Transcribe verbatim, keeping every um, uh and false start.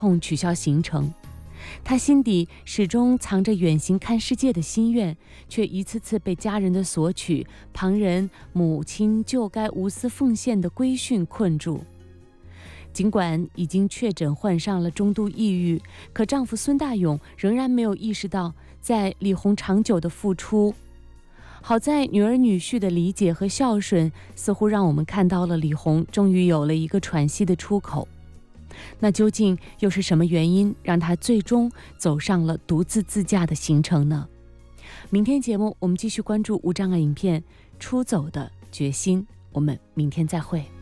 控取消行程。他心底始终藏着远行看世界的心愿，却一次次被家人的索取、旁人母亲就该无私奉献的规训困住。尽管已经确诊患上了中度抑郁，可丈夫孙大勇仍然没有意识到在李红长久的付出。好在女儿女婿的理解和孝顺，似乎让我们看到了李红终于有了一个喘息的出口。那究竟又是什么原因让她最终走上了独自自驾的行程呢？明天节目我们继续关注无障碍影片《出走的决心》，我们明天再会。